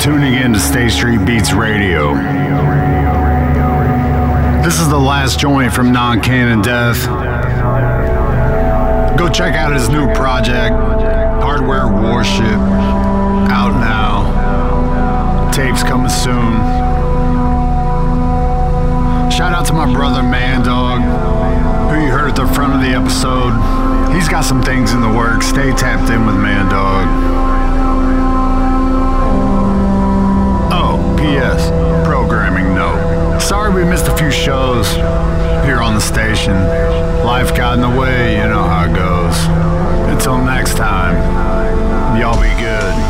tuning in to State Street Beats Radio. This is the last joint from Non-Canon Death. Go check out his new project, Hardware Warship, out now. Tapes coming soon. Shout out to my brother Man Dog, who you heard at the front of the episode. He's got some things in the works. Stay tapped in with Man Dog. P.S. Programming note. Sorry we missed a few shows here on the station. Life got in the way, you know how it goes. Until next time, y'all be good.